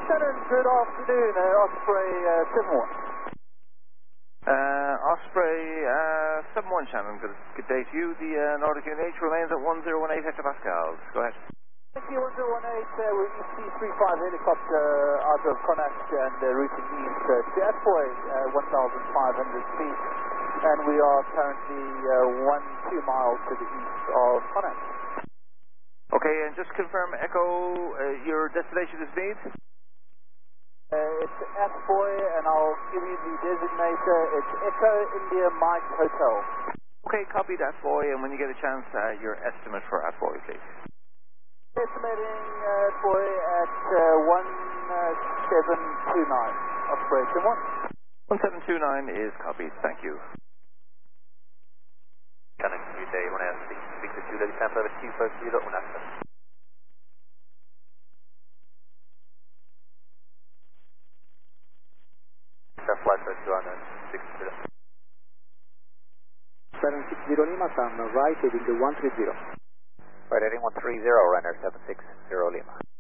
Shannon, good afternoon, Osprey 71. Osprey 71, Shannon, good day to you. The Nordic UNH remains at 1018 hectopascals. Go ahead. Thank you, 1018, with EC35 helicopter out of Connacht and routing east to Athboy, 1,500 feet, and we are currently 2 miles to the east of Connacht. Okay, and just confirm, Echo, your destination is Meath? It's Athboy, and I'll give you the designator. It's Echo India Mike Hotel. Okay, copy that, Athboy, and when you get a chance, your estimate for Athboy, please. Estimating Athboy at 1729, operation 1. 1729 is copied, thank you. Shannon, good day, 1 speak to Julia, December 250, Unasta. Flight for 260. 760 Lima, turn right, heading to 130. Right, heading 130, runner 760 Lima.